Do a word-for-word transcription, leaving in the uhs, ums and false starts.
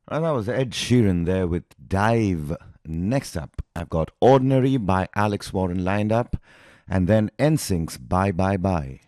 And that was Ed Sheeran there with Dive. Next up, I've got Ordinary by Alex Warren lined up, and then N Sync's Bye Bye Bye.